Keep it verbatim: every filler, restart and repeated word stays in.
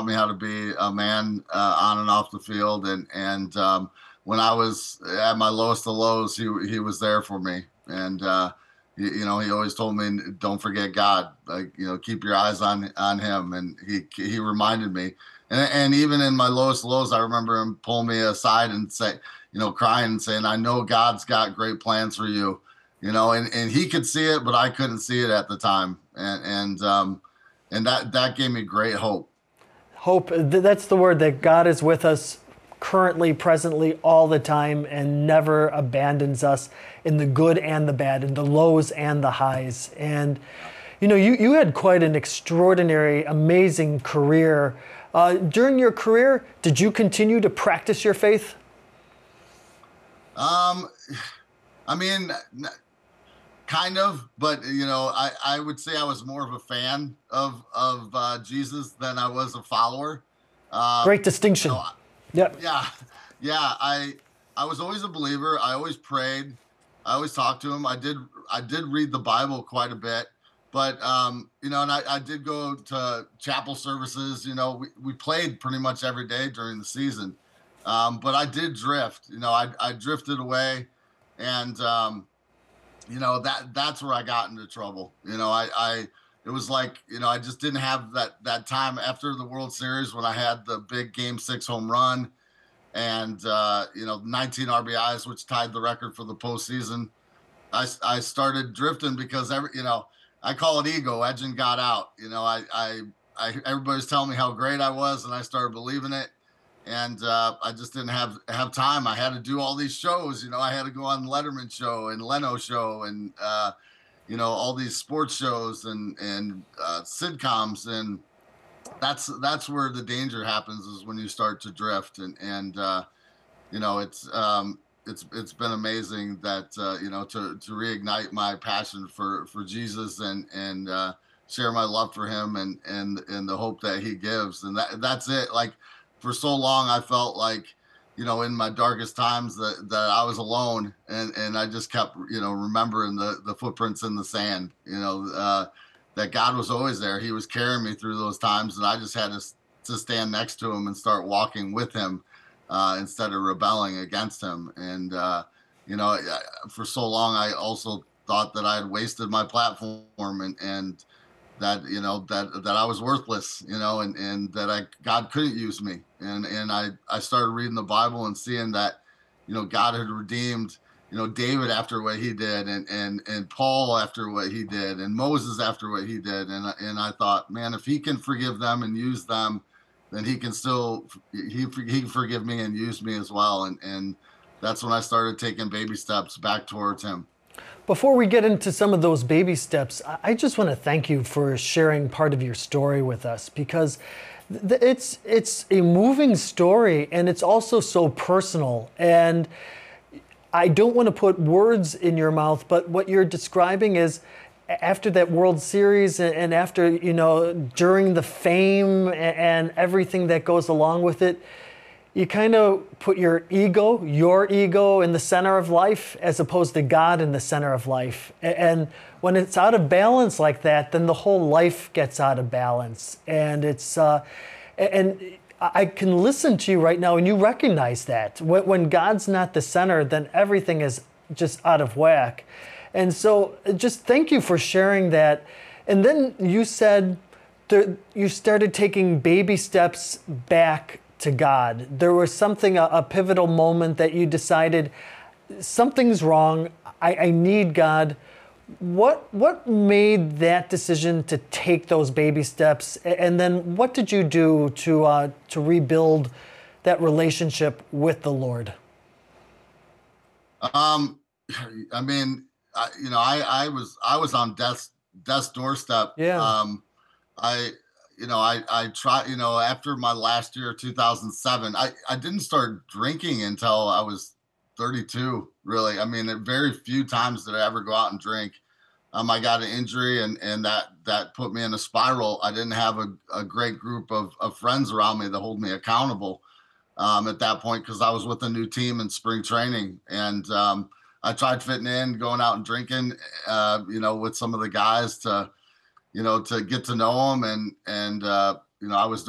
me how to be a man uh, on and off the field. And and um, when I was at my lowest of lows, he he was there for me. And uh, you, you know, he always told me, "Don't forget God. Like, you know, keep your eyes on on Him." And he he reminded me. And and even in my lowest lows, I remember him pull me aside and say, you know, crying and saying, "I know God's got great plans for you." You know, and, and he could see it, but I couldn't see it at the time. And and um, and that that gave me great hope. Hope, that's the word, that God is with us currently, presently, all the time, and never abandons us in the good and the bad, in the lows and the highs. And, you know, you, you had quite an extraordinary, amazing career. Uh, during your career, did you continue to practice your faith? Um, I mean, kind of, but you know, I, I would say I was more of a fan of of uh, Jesus than I was a follower. Uh, Great distinction. You know, Yep. yeah, yeah. I I was always a believer. I always prayed. I always talked to him. I did I did read the Bible quite a bit, but um, you know, and I, I did go to chapel services. You know, we, we played pretty much every day during the season. Um, but I did drift. You know, I I drifted away, and um, you know, that that's where I got into trouble. You know, I I it was like, you know, I just didn't have that that time after the World Series when I had the big game six home run and uh, you know, nineteen R B Is, which tied the record for the postseason. I I started drifting because every you know, I call it ego. Edging got out. You know, I I, I everybody's telling me how great I was, and I started believing it. And uh, I just didn't have have time. I had to do all these shows. You know, I had to go on Letterman show and Leno show, and uh, you know, all these sports shows and and uh, sitcoms, and that's that's where the danger happens, is when you start to drift. And and uh, you know, it's um, it's it's been amazing that uh, you know, to to reignite my passion for for Jesus, and and uh, share my love for Him, and and and the hope that He gives. And that that's it. Like, for so long, I felt like, you know, in my darkest times, that, that I was alone, and, and I just kept, you know, remembering the, the footprints in the sand, you know, uh, that God was always there. He was carrying me through those times, and I just had to, to stand next to Him and start walking with Him uh, instead of rebelling against Him. And, uh, you know, for so long, I also thought that I had wasted my platform, and, and that, you know, that that I was worthless, you know, and and that I God couldn't use me. And and I I started reading the Bible and seeing that, you know, God had redeemed, you know, David after what he did, and and and Paul after what he did, and Moses after what he did. And and I thought, man, if He can forgive them and use them, then He can still he he can forgive me and use me as well. And and that's when I started taking baby steps back towards Him. Before we get into some of those baby steps, I I just want to thank you for sharing part of your story with us, because th- it's it's a moving story, and it's also so personal. And I don't want to put words in your mouth, but what you're describing is, after that World Series, and and after, you know, during the fame a- and everything that goes along with it, you kind of put your ego, your ego in the center of life, as opposed to God in the center of life. A- And when it's out of balance like that, then the whole life gets out of balance. And it's, uh, a- and I can listen to you right now, and you recognize that. When when God's not the center, then everything is just out of whack. And so just thank you for sharing that. And then you said that you started taking baby steps back to God. There was something, a, a pivotal moment that you decided something's wrong. I, I need God. What what made that decision to take those baby steps? A- And then what did you do to uh, to rebuild that relationship with the Lord? Um, I mean, I, you know, I I was I was on death's death's doorstep. Yeah. Um, I, you know, I I try, you know, after my last year, two thousand seven, I I didn't start drinking until I was thirty-two. Really, I mean, there very few times did I ever go out and drink. Um, I got an injury, and and that that put me in a spiral. I didn't have a, a great group of of friends around me that hold me accountable um, at that point, because I was with a new team in spring training. And um, I tried fitting in, going out and drinking, uh, you know, with some of the guys to, you know, to get to know them. And, and, uh, you know, I was